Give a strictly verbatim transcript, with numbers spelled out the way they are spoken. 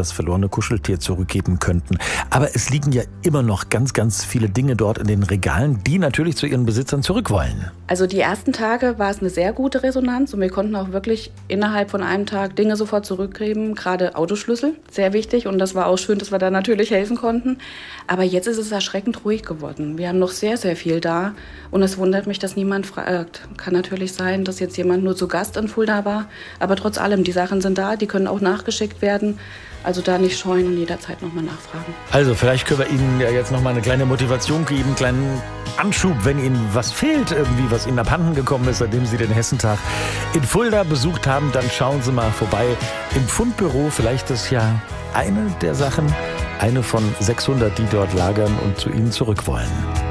das verlorene Kuscheltier zurückgeben könnten. Aber es liegen ja immer noch ganz, ganz viele Dinge dort in den Regalen, die natürlich zu ihren Besitzern zurück wollen. Also die ersten Tage war es eine sehr gute Resonanz und wir konnten auch wirklich innerhalb von einem Tag Dinge sofort zurückgeben, gerade Autoschlüssel, sehr wichtig, und das war auch schön, dass wir da natürlich helfen konnten. Aber jetzt ist es erschreckend ruhig geworden. Wir haben noch sehr, sehr viel da und es wundert mich, dass niemand fragt. Kann natürlich sein, dass jetzt jemand nur zu Gast in Fulda war, aber trotz allem, die Sachen sind da, die können auch nachgeschickt werden. Also da nicht scheuen und jederzeit nochmal nachfragen. Also vielleicht können wir Ihnen ja jetzt nochmal eine kleine Motivation geben, einen kleinen Anschub, wenn Ihnen was fehlt, irgendwie, was Ihnen abhanden gekommen ist, seitdem Sie den Hessentag in Fulda besucht haben, dann schauen Sie mal vorbei im Fundbüro. Vielleicht ist ja eine der Sachen, eine von sechshundert, die dort lagern und zu Ihnen zurück wollen.